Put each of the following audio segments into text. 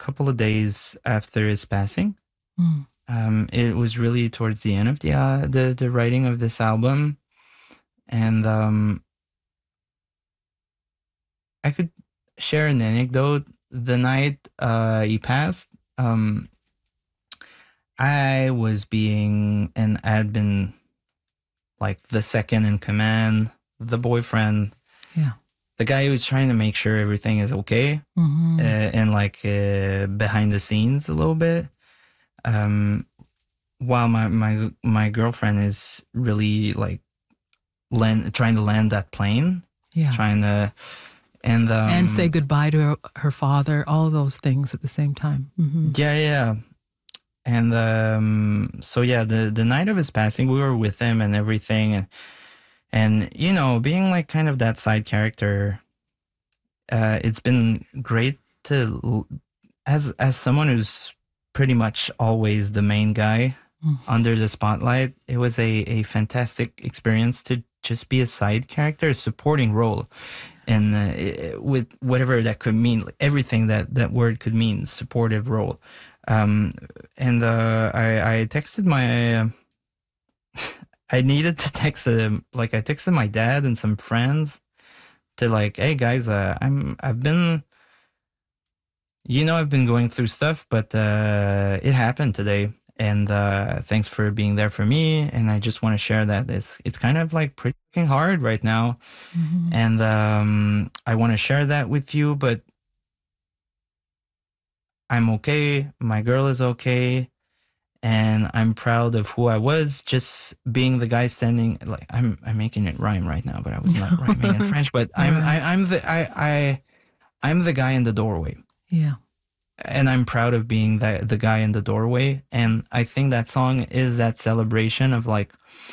couple of days after his passing. Mm. It was really towards the end of the writing of this album, and I could share an anecdote. The night he passed, I was being and I had been like the second in command, the boyfriend, Yeah. the guy who's trying to make sure everything is okay, Mm-hmm. and like behind the scenes a little bit. While my girlfriend is really like trying to land that plane, Yeah. trying to And say goodbye to her father, all those things at the same time. Mm-hmm. yeah. And so yeah, the night of his passing, we were with him and everything, and you know, being like kind of that side character, it's been great to as someone who's pretty much always the main guy under the spotlight. It was a fantastic experience to just be a side character, a supporting role, and with whatever that could mean, like everything that word could mean, supportive role. I texted my I needed to text like I texted my dad and some friends to like, hey guys, I've been going through stuff, but it happened today, and thanks for being there for me, and I just want to share that it's kind of like pretty hard right now, and I want to share that with you, but I'm okay, my girl is okay, and I'm proud of who I was, just being the guy standing. Like I'm making it rhyme right now, but I was not rhyming in French. But I'm the guy in the doorway. Yeah. And I'm proud of being the guy in the doorway. And I think that song is that celebration of like,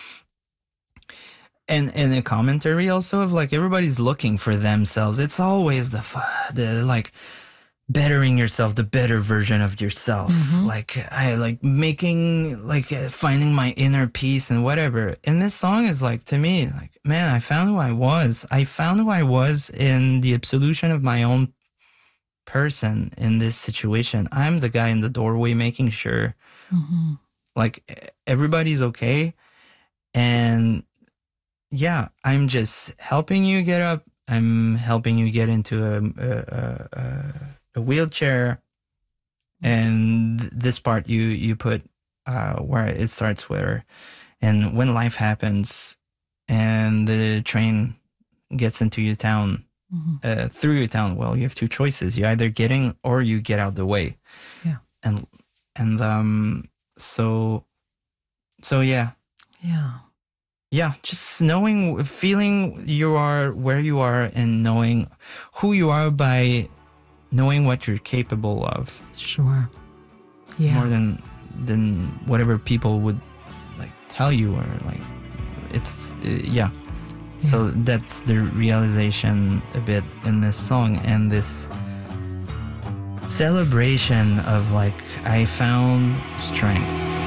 and a commentary also of like everybody's looking for themselves. It's always the like bettering yourself, the better version of yourself. Like I like making, like finding my inner peace and whatever. And this song is like, to me, like, man, I found who I was. I found who I was in the absolution of my own person in this situation. I'm the guy in the doorway making sure like everybody's okay. And yeah, I'm just helping you get up. I'm helping you get into a wheelchair, and this part you put where it starts, where and when life happens and the train gets into your town, through your town, well, you have two choices: you either get in or you get out the way. Yeah. And so yeah, just feeling you are where you are, and knowing who you are by knowing what you're capable of. Sure. Yeah. More than whatever people would like tell you, or like it's yeah. So that's the realization a bit in this song, and this celebration of like, I found strength.